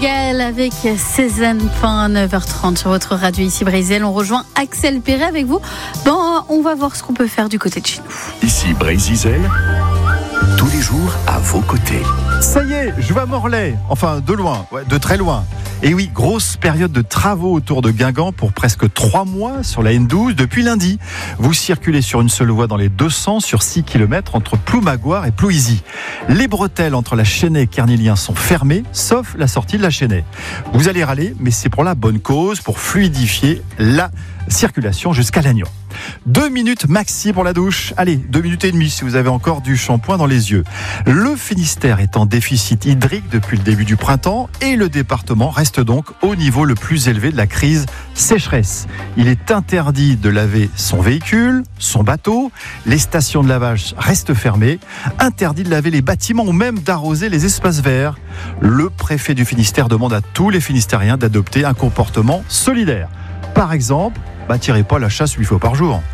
Gaël avec Cézanne, 9h30 sur votre radio ici Brésil. On rejoint Axel Perret avec vous. On va voir ce qu'on peut faire du côté de chez nous. Ici Brésil, tous les jours à vos côtés. Ça y est, je vais à Morlaix, enfin de loin, de très loin. Et oui, grosse période de travaux autour de Guingamp pour presque 3 mois sur la N12 depuis lundi. Vous circulez sur une seule voie dans les deux sens sur 6 km entre Ploumagoire et Plouisy. Les bretelles entre la Chênaie et Kernilien sont fermées, sauf la sortie de la Chênaie. Vous allez râler, mais c'est pour la bonne cause, pour fluidifier la circulation jusqu'à Lannion. 2 minutes maxi pour la douche. Allez, 2 minutes et demie si vous avez encore du shampoing dans les yeux. Le Finistère est en déficit hydrique depuis le début du printemps et le département reste donc au niveau le plus élevé de la crise sécheresse. Il est interdit de laver son véhicule, son bateau, les stations de lavage restent fermées, interdit de laver les bâtiments ou même d'arroser les espaces verts. Le préfet du Finistère demande à tous les Finistériens d'adopter un comportement solidaire. Par exemple, tirez pas la chasse 8 fois par jour.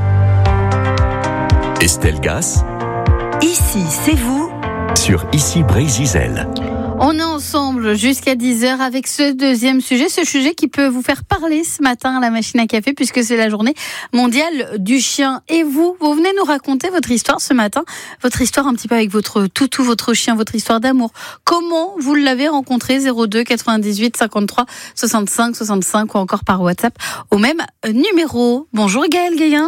Estelle Gas. Ici, c'est vous. Sur Ici Brésil. On est ensemble jusqu'à 10h avec ce deuxième sujet, ce sujet qui peut vous faire parler ce matin à la machine à café puisque c'est la journée mondiale du chien. Et vous venez nous raconter votre histoire ce matin, votre histoire un petit peu avec votre toutou, votre chien, votre histoire d'amour. Comment vous l'avez rencontré, 02 98 53 65 65 ou encore par WhatsApp au même numéro. Bonjour Gaël Gayen.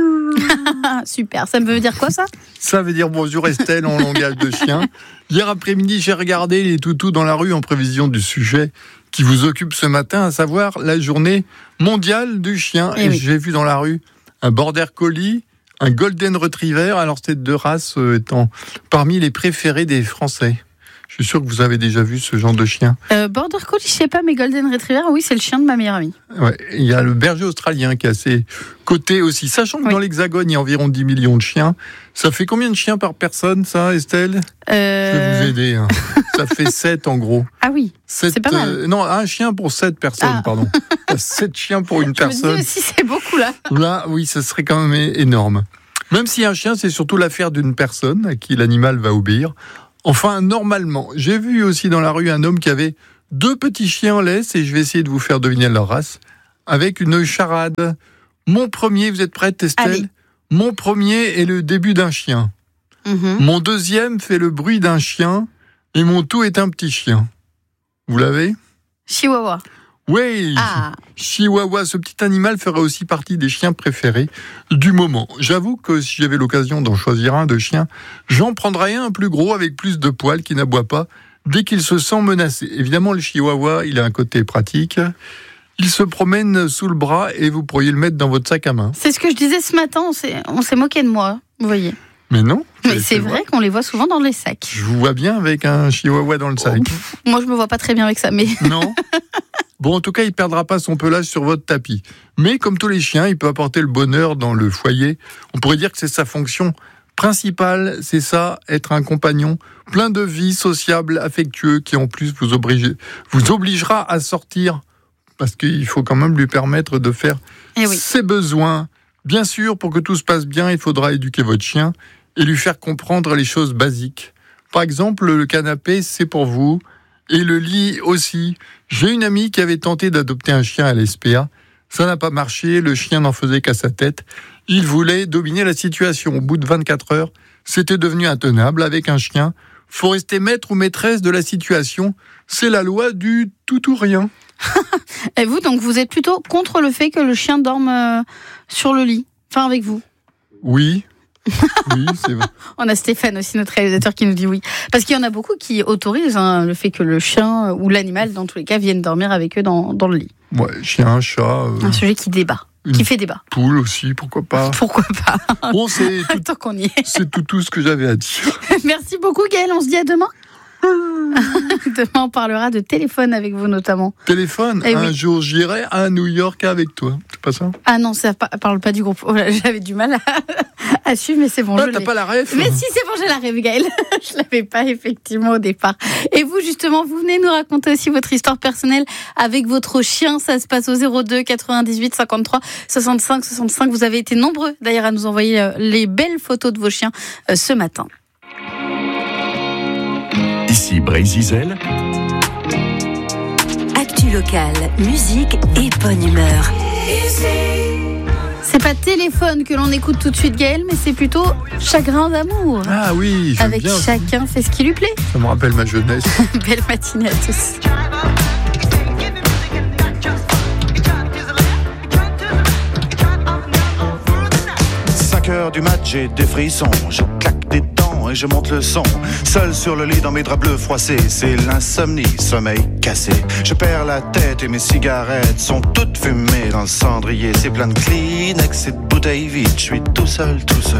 Super, ça me veut dire quoi ça ? Ça veut dire bonjour Estelle en langage de chien. Hier après-midi, j'ai regardé les toutous dans la rue en prévision du sujet qui vous occupe ce matin, à savoir la journée mondiale du chien. Et oui. J'ai vu dans la rue un border collie, un golden retriever. Alors ces deux races étant parmi les préférées des Français. Je suis sûr que vous avez déjà vu ce genre de chien. Border collie, je sais pas, mais golden retriever, oui, c'est le chien de ma meilleure amie. Ouais, il y a le berger australien qui a ses côtés aussi. Sachant que dans l'Hexagone, il y a environ 10 millions de chiens. Ça fait combien de chiens par personne, ça, Estelle ? Je vais vous aider. Ça fait 7 en gros. Ah oui, 7, c'est pas mal. Non, un chien pour 7 personnes, pardon. 7 chiens pour une personne. Je me dis aussi, c'est beaucoup là. Là, oui, ça serait quand même énorme. Même si un chien, c'est surtout l'affaire d'une personne à qui l'animal va obéir. Enfin, normalement, j'ai vu aussi dans la rue un homme qui avait 2 petits chiens en laisse, et je vais essayer de vous faire deviner leur race, avec une charade. Mon premier, vous êtes prête, Estelle ? Allez. Mon premier est le début d'un chien. Mon deuxième fait le bruit d'un chien, et mon tout est un petit chien. Vous l'avez ? Chihuahua. Oui, Chihuahua, ce petit animal ferait aussi partie des chiens préférés du moment. J'avoue que si j'avais l'occasion d'en choisir un de chien, j'en prendrais un plus gros avec plus de poils qui n'aboie pas dès qu'il se sent menacé. Évidemment, le Chihuahua, il a un côté pratique. Il se promène sous le bras et vous pourriez le mettre dans votre sac à main. C'est ce que je disais ce matin, on s'est moqué de moi, vous voyez. Mais non. Mais c'est vrai qu'on les voit souvent dans les sacs. Je vous vois bien avec un Chihuahua dans le sac. Moi, je me vois pas très bien avec ça, mais... Non. Bon, en tout cas, il ne perdra pas son pelage sur votre tapis. Mais comme tous les chiens, il peut apporter le bonheur dans le foyer. On pourrait dire que c'est sa fonction principale, c'est ça, être un compagnon plein de vie, sociable, affectueux, qui en plus vous obligera à sortir, parce qu'il faut quand même lui permettre de faire ses besoins. Bien sûr, pour que tout se passe bien, il faudra éduquer votre chien et lui faire comprendre les choses basiques. Par exemple, le canapé, c'est pour vous. Et le lit aussi. J'ai une amie qui avait tenté d'adopter un chien à l'SPA. Ça n'a pas marché, le chien n'en faisait qu'à sa tête. Il voulait dominer la situation. Au bout de 24 heures, c'était devenu intenable. Avec un chien, faut rester maître ou maîtresse de la situation. C'est la loi du tout ou rien. Et vous, donc, vous êtes plutôt contre le fait que le chien dorme sur le lit, enfin avec vous ? Oui. Oui, c'est vrai. On a Stéphane aussi, notre réalisateur, qui nous dit oui. Parce qu'il y en a beaucoup qui autorisent le fait que le chien ou l'animal, dans tous les cas, vienne dormir avec eux dans le lit. Ouais, chien, chat... Un sujet qui débat, qui fait débat. Poule aussi, pourquoi pas. Pourquoi pas. Bon, c'est tout, tant qu'on y est. C'est tout ce que j'avais à dire. Merci beaucoup Gaël, on se dit à demain. Demain, on parlera de téléphone avec vous notamment. Téléphone ? Un jour, j'irai à New York avec toi. C'est pas ça ? Ah non, ça parle pas du groupe. Oh là, j'avais du mal à suivre, mais c'est bon. T'as pas la ref ? Mais si, c'est bon, j'ai la ref, Gaël. Je l'avais pas effectivement au départ. Et vous, justement, vous venez nous raconter aussi votre histoire personnelle avec votre chien. Ça se passe au 02 98 53 65 65. Vous avez été nombreux d'ailleurs à nous envoyer les belles photos de vos chiens ce matin. Ici Brésil, Actu locale, musique et bonne humeur. C'est pas téléphone que l'on écoute tout de suite, Gaël, mais c'est plutôt Chagrin d'amour. Ah oui, j'aime Avec bien. Chacun fait ce qui lui plaît. Ça me rappelle ma jeunesse. Belle matinée à tous. 5h du mat, j'ai des frissons. Je claque des dents et je monte le son. Seul sur le lit dans mes draps bleus froissés, c'est l'insomnie, sommeil cassé. Je perds la tête et mes cigarettes sont toutes fumées dans le cendrier. C'est plein de Kleenex et de bouteilles vides. Je suis tout seul, tout seul.